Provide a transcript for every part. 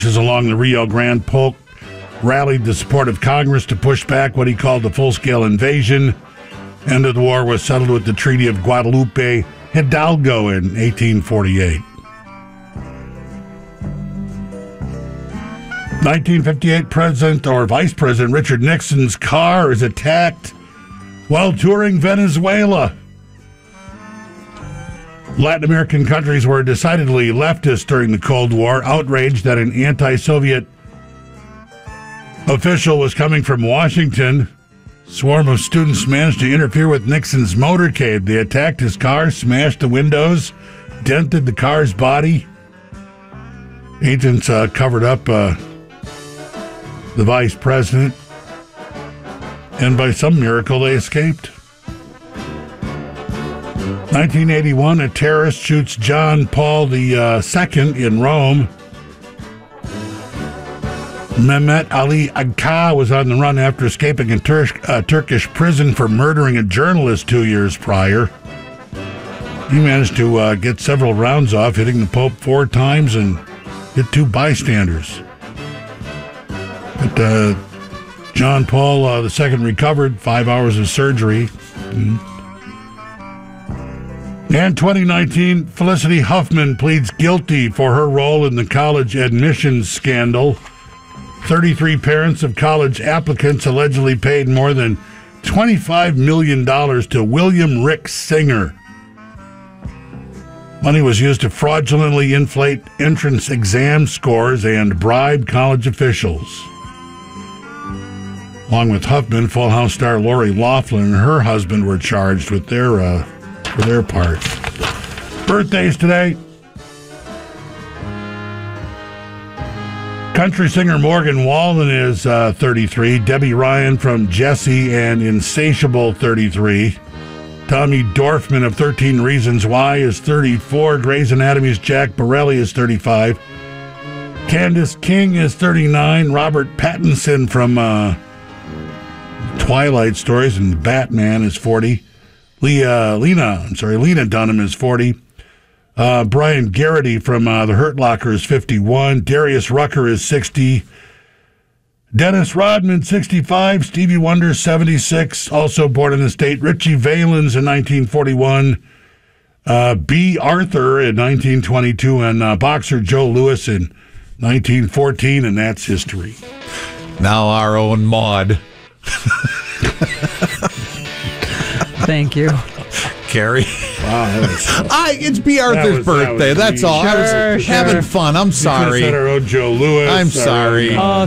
along the Rio Grande. Polk rallied the support of Congress to push back what he called the full-scale invasion. End of the war was settled with the Treaty of Guadalupe Hidalgo in 1848. 1958, President or Vice President Richard Nixon's car is attacked while touring Venezuela. Latin American countries were decidedly leftist during the Cold War, outraged that an anti-Soviet official was coming from Washington. Swarm of students managed to interfere with Nixon's motorcade. They attacked his car, smashed the windows, dented the car's body. Agents covered up the vice president, and by some miracle they escaped. 1981, a terrorist shoots John Paul II in Rome. Mehmet Ali Agca was on the run after escaping a Turkish prison for murdering a journalist 2 years prior. He managed to get several rounds off, hitting the Pope 4 times and hit 2 bystanders. But John Paul II recovered, 5 hours of surgery. And 2019, Felicity Huffman pleads guilty for her role in the college admissions scandal. 33 parents of college applicants allegedly paid more than $25 million to William Rick Singer. Money was used to fraudulently inflate entrance exam scores and bribe college officials. Along with Huffman, Full House star Lori Loughlin and her husband were charged with their part. Birthdays today. Country singer Morgan Wallen is 33. Debbie Ryan from Jesse and Insatiable, 33. Tommy Dorfman of 13 Reasons Why is 34. Grey's Anatomy's Jack Borelli is 35. Candace King is 39. Robert Pattinson from Twilight Stories and Batman is 40. Lena Dunham is 40. Brian Garrity from The Hurt Locker is 51. Darius Rucker is 60. Dennis Rodman, 65. Stevie Wonder, 76. Also born in the state. Richie Valens in 1941. B. Arthur in 1922. And boxer Joe Louis in 1914. And that's history. Now our own Maud. Thank you. Carrie. Wow, it's B. Arthur's birthday. That's all. Sure, I was having fun. I'm sorry. Our own Joe Louis. I'm sorry.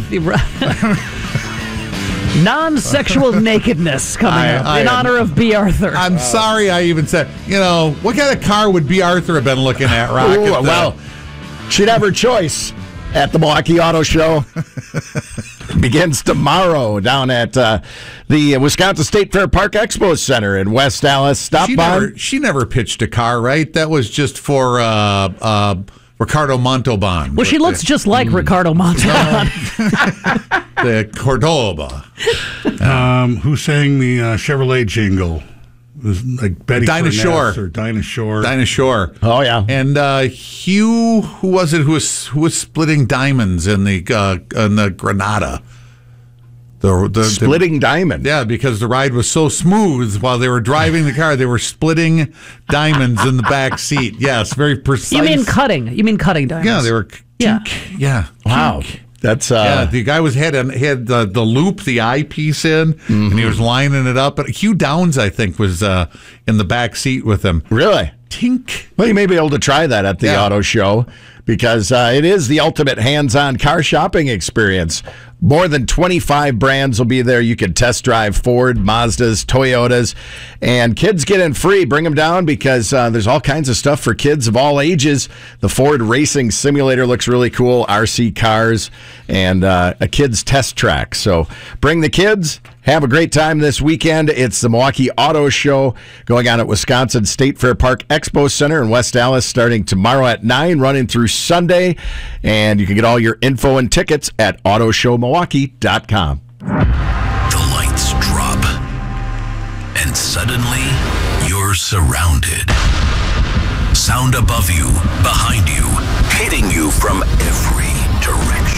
Non-sexual nakedness coming up in honor of B. Arthur. I'm sorry I even said, what kind of car would B. Arthur have been looking at, Rock? Well, she'd have her choice at the Milwaukee Auto Show. Begins tomorrow down at the Wisconsin State Fair Park Expo Center in West Dallas. Stop by. She never pitched a car, right? That was just for Ricardo Montalban. Well, she looks just like Ricardo Montalban. The Cordoba. Who sang the Chevrolet jingle? It was like Betty Dinah Shore. Or Dinah Shore. Dinah Shore. Oh, yeah. And Hugh, who was it who was splitting diamonds in the Granada? The Splitting diamond. Yeah, because the ride was so smooth while they were driving the car, they were splitting diamonds in the back seat. Yes, very precise. You mean cutting diamonds. Yeah, they were. Yeah. Wow. That's the guy had the loop, the eyepiece in, and he was lining it up. But Hugh Downs, I think, was in the back seat with him. Really? Tink. Well, you may be able to try that at the auto show because it is the ultimate hands-on car shopping experience. More than 25 brands will be there. You can test drive Ford, Mazdas, Toyotas, and kids get in free. Bring them down because there's all kinds of stuff for kids of all ages. The Ford Racing Simulator looks really cool, RC cars, and a kids test track. So bring the kids. Have a great time this weekend. It's the Milwaukee Auto Show going on at Wisconsin State Fair Park Expo Center in West Dallas starting tomorrow at 9, running through Sunday. And you can get all your info and tickets at autoshowmilwaukee.com. The lights drop, and suddenly you're surrounded. Sound above you, behind you, hitting you from every direction.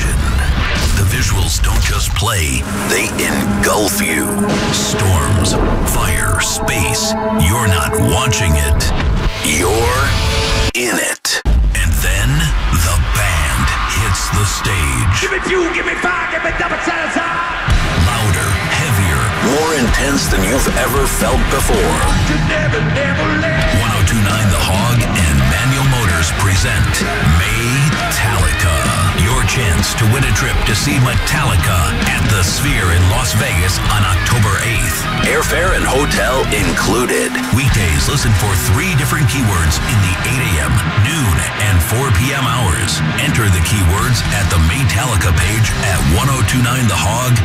just play, they engulf you. Storms, fire, space. You're not watching it. You're in it. And then the band hits the stage. Give me fuel, give me fire, give me double satisfied. Louder, heavier, more intense than you've ever felt before. 1029 The Hog and Manual Motors present Maytalica. Your chance to win a trip to see Metallica at the Sphere in Las Vegas on October 8th. Airfare and hotel included. Weekdays, listen for 3 different keywords in the 8 a.m., noon, and 4 p.m. hours. Enter the keywords at the Maytalica page at 1029thehog.com.